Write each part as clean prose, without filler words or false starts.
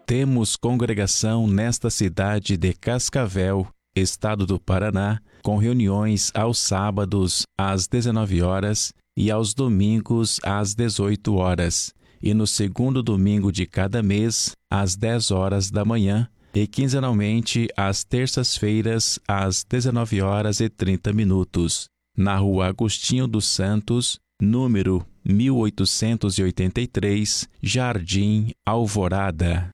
Temos congregação nesta cidade de Cascavel, estado do Paraná, com reuniões aos sábados às 19 horas e aos domingos às 18 horas, e no segundo domingo de cada mês às 10 horas da manhã, e quinzenalmente às terças-feiras às 19 horas e 30 minutos, na Rua Agostinho dos Santos, número 1883, Jardim Alvorada.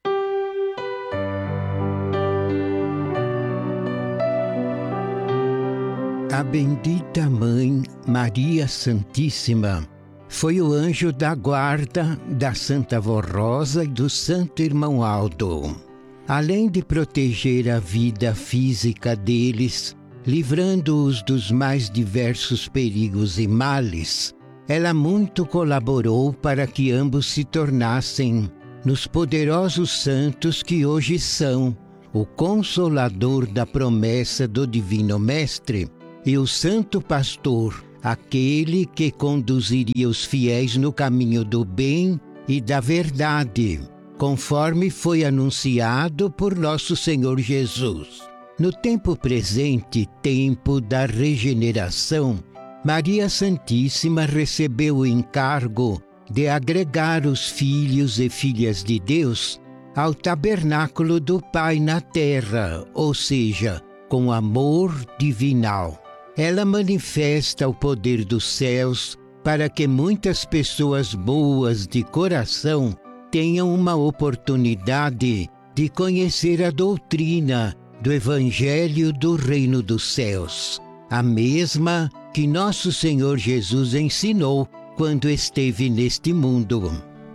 A bendita Mãe Maria Santíssima foi o anjo da guarda da Santa Vó Rosa e do Santo Irmão Aldo. Além de proteger a vida física deles, livrando-os dos mais diversos perigos e males, ela muito colaborou para que ambos se tornassem nos poderosos santos que hoje são o Consolador da promessa do Divino Mestre e o Santo Pastor, aquele que conduziria os fiéis no caminho do bem e da verdade, conforme foi anunciado por nosso Senhor Jesus. No tempo presente, tempo da regeneração, Maria Santíssima recebeu o encargo de agregar os filhos e filhas de Deus ao tabernáculo do Pai na terra, ou seja, com amor divinal. Ela manifesta o poder dos céus para que muitas pessoas boas de coração tenham uma oportunidade de conhecer a doutrina do Evangelho do Reino dos Céus, a mesma que nosso Senhor Jesus ensinou quando esteve neste mundo.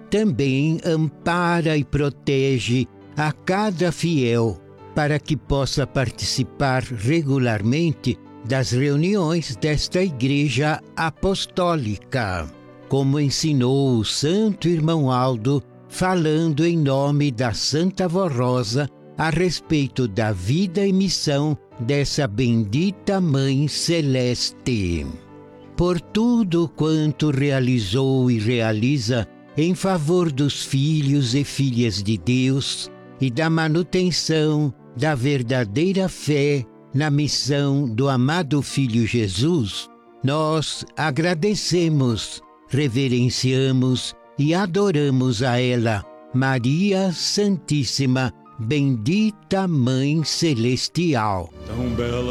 Também ampara e protege a cada fiel para que possa participar regularmente das reuniões desta Igreja Apostólica, como ensinou o Santo Irmão Aldo, falando em nome da Santa Vó Rosa a respeito da vida e missão dessa bendita Mãe Celeste. Por tudo quanto realizou e realiza em favor dos filhos e filhas de Deus e da manutenção da verdadeira fé na missão do amado Filho Jesus, nós agradecemos, reverenciamos e adoramos a ela, Maria Santíssima, bendita Mãe Celestial. Tão bela